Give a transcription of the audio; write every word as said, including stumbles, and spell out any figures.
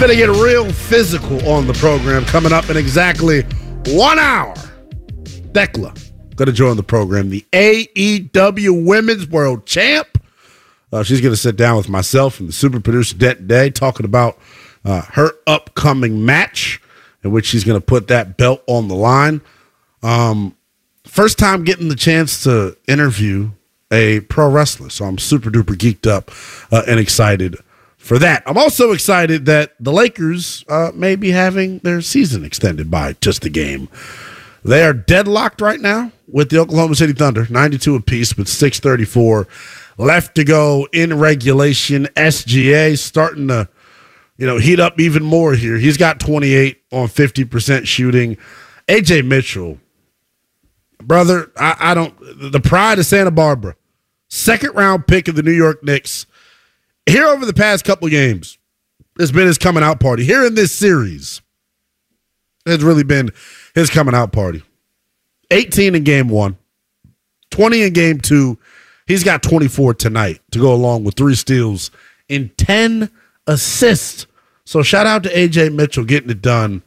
Finna get real physical on the program coming up in exactly one hour. Thekla gonna join the program, the A E W Women's World Champ. Uh, she's gonna sit down with myself and the super producer Det Day talking about uh, her upcoming match in which she's gonna put that belt on the line. Um, first time getting the chance to interview a pro wrestler, so I'm super duper geeked up uh, and excited for that. I'm also excited that the Lakers uh, may be having their season extended by just a game. They are deadlocked right now with the Oklahoma City Thunder, ninety-two apiece with six thirty-four left to go in regulation. S G A starting to, you know, heat up even more here. He's got twenty-eight on fifty percent shooting. A J Mitchell, brother, I, I don't, the pride of Santa Barbara, second round pick of the New York Knicks. Here over the past couple games, it's been his coming out party. Here in this series, it's really been his coming out party. eighteen in game one, twenty in game two. He's got twenty-four tonight to go along with three steals and ten assists. So shout out to A J Mitchell getting it done